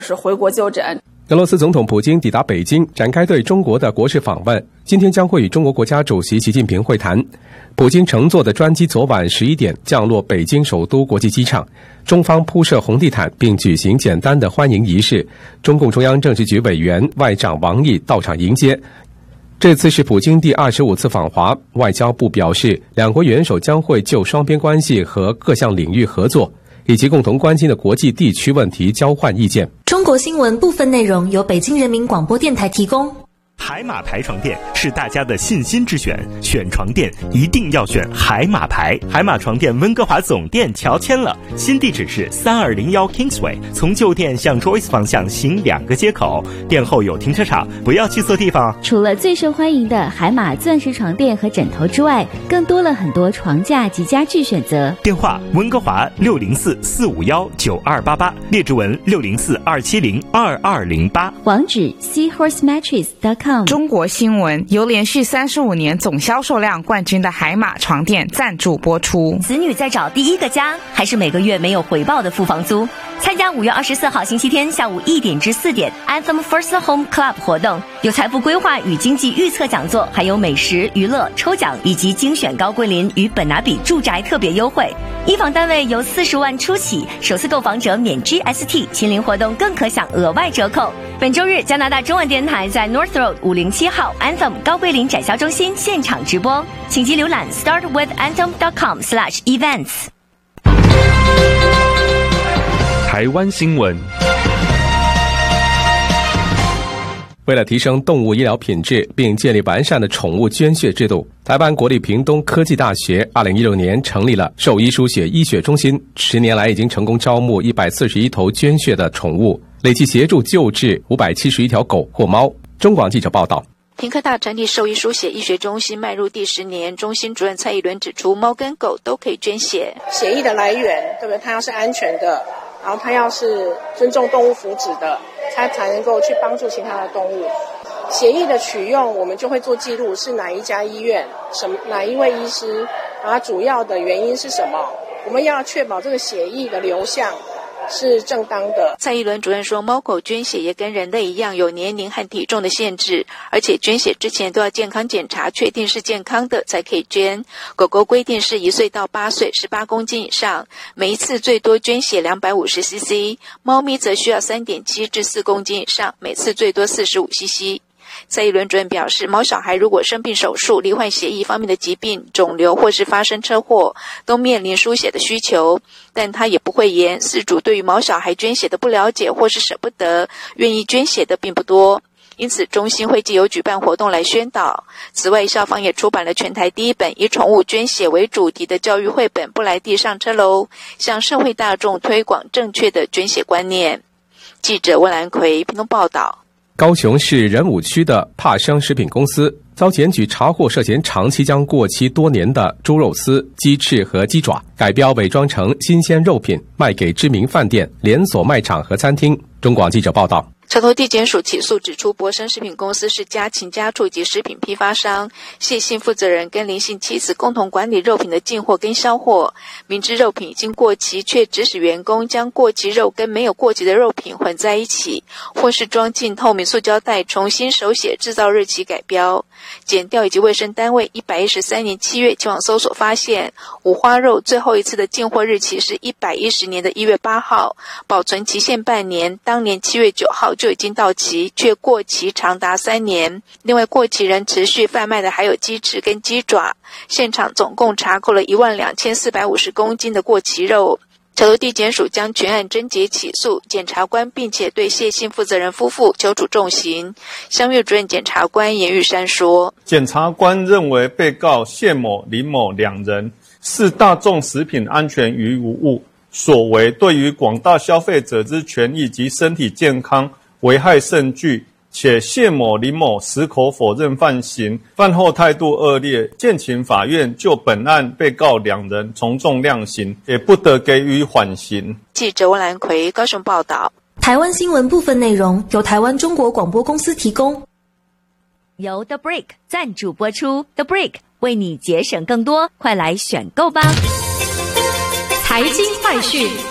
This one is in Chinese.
是回国就诊。 俄罗斯总统普京抵达北京，展开对中国的国事访问。今天将会与中国国家主席习近平会谈。普京乘坐的专机昨晚11点降落北京首都国际机场，中方铺设红地毯并举行简单的欢迎仪式。中共中央政治局委员外长王毅到场迎接。这次是普京第25次访华，外交部表示，两国元首将会就双边关系和各项领域合作，以及共同关心的国际地区问题交换意见。 中国新闻部分内容由北京人民广播电台提供。 海马牌床垫是大家的信心之选，选床垫一定要选海马牌。海马床垫温哥华总店乔迁了，新地址是3201 Kingsway， 从旧店向 Joyce 方向行2个街口，店后有停车场，不要去错地方。 除了最受欢迎的海马钻石床垫和枕头之外，更多了很多床架及家具选择。 电话温哥华604-451-9288，列治文604-270-2208， 网址 seahorsemattress.com。 中国新闻由连续35年总销售量冠军的海马床垫赞助播出。 子女在找第一个家，还是每个月没有回报的付房租？参加5月24号星期天下午1点至4点 Anthem First Home Club 活动，有财富规划与经济预测讲座，还有美食、娱乐、抽奖以及精选高桂林与本拿比住宅特别优惠。一房单位由40万初起，首次购房者免 GST， 亲临活动更可享额外折扣。本周日，加拿大中文电台在 North Road 507号 Anthem 高桂林展销中心现场直播，请即浏览 startwithanthem.com/events。 台湾新闻。 为了提升动物医疗品质并建立完善的宠物捐血制度，台湾国立屏东科技大学2016年成立了兽医输血医学中心，10年来已经成功招募141头捐血的宠物，累计协助救治571条狗或猫。中广记者报道。 屏科大成立兽医输血医学中心迈入第10年，中心主任蔡宜伦指出，猫跟狗都可以捐血， 血液的来源，对不对？它要是安全的，然后它要是尊重动物福祉的，它才能够去帮助其他的动物。血液的取用，我们就会做记录，是哪一家医院，哪一位医师，然后主要的原因是什么？我们要确保这个血液的流向是正当的。 蔡宜伦主任说，猫狗捐血也跟人类一样有年龄和体重的限制，而且捐血之前都要健康检查，确定是健康的才可以捐。狗狗规定是1岁到8岁18公斤以上，每一次最多捐血250cc， 猫咪则需要3.7至4公斤以上，每次最多45cc。蔡宜伦主任表示，毛小孩如果生病手术、罹患血液方面的疾病、肿瘤或是发生车祸，都面临输血的需求，但他也不会言饲主对于毛小孩捐血的不了解或是舍不得，愿意捐血的并不多，因此中心会藉由举办活动来宣导。此外，校方也出版了全台第一本以宠物捐血为主题的教育绘本《不来地上车楼》，向社会大众推广正确的捐血观念。记者温兰奎屏东报道。 高雄市仁武区的帕生食品公司遭检举查获涉嫌长期将过期多年的猪肉丝、鸡翅和鸡爪改标伪装成新鲜肉品，卖给知名饭店、连锁卖场和餐厅。中广记者报道。 桥头地检署起诉指出，博生食品公司是家禽家畜及食品批发商，谢姓负责人跟林姓妻子共同管理肉品的进货跟销货，明知肉品已经过期，却指使员工将过期肉跟没有过期的肉品混在一起，或是装进透明塑胶袋重新手写制造日期改标。检调以及卫生单位113年7月前往搜索发现，五花肉最后一次的进货日期是110年的1月8号，保存期限半年，当年7月9号就已经到期，却过期长达3年。另外，过期人持续贩卖的还有鸡翅跟鸡爪。现场总共查扣了12450公斤的过期肉。桥头地检署将全案侦结起诉检察官，并且对谢姓负责人夫妇求处重刑。襄岳主任检察官严玉山说， 检察官认为被告谢某、林某两人视大众食品安全于无物所为，对于广大消费者之权益及身体健康危害甚巨，且谢某、林某矢口否认犯行，犯后态度恶劣，建请法院就本案被告两人从重量刑，也不得给予缓刑。 记者温兰奎高雄报道。 台湾新闻部分内容由台湾中国广播公司提供， 由 The Brick 赞助播出。The Brick 为你节省更多，快来选购吧！ 财经快讯。